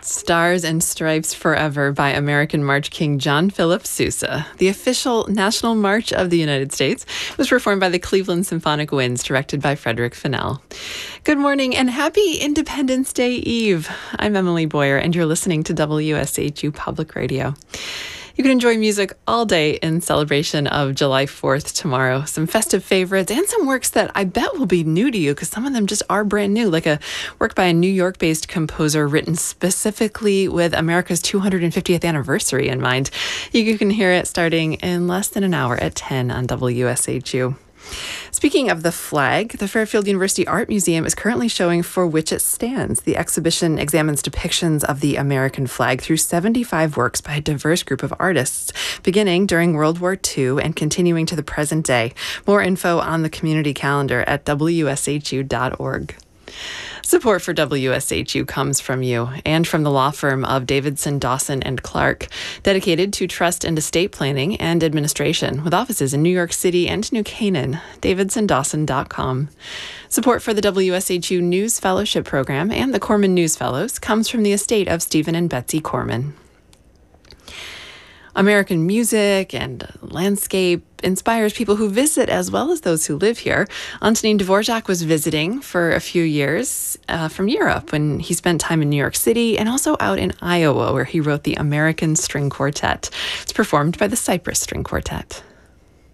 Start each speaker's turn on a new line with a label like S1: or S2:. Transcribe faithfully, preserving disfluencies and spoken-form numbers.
S1: Stars and Stripes Forever by American March King John Philip Sousa. The official national march of the United States was performed by the Cleveland Symphonic Winds, directed by Frederick Fennell. Good morning and happy Independence Day Eve. I'm Emily Boyer and you're listening to W S H U Public Radio. You can enjoy music all day in celebration of July fourth tomorrow. Some festive favorites and some works that I bet will be new to you because some of them just are brand new, like a work by a New York-based composer written specifically with America's two hundred fiftieth anniversary in mind. You can hear it starting in less than an hour at ten on W S H U. Speaking of the flag, the Fairfield University Art Museum is currently showing For Which It Stands. The exhibition examines depictions of the American flag through seventy-five works by a diverse group of artists, beginning during World War Two and continuing to the present day. More info on the community calendar at W S H U dot org. Support for W S H U comes from you and from the law firm of Davidson, Dawson and Clark, dedicated to trust and estate planning and administration, with offices in New York City and New Canaan. davidson dawson dot com. Support for the W S H U News Fellowship Program and the Corman News Fellows comes from the estate of Stephen and Betsy Corman. American music and landscape inspires people who visit as well as those who live here. Antonin Dvorak was visiting for a few years uh, from Europe when he spent time in New York City and also out in Iowa where he wrote the American String Quartet. It's performed by the Cypress String Quartet.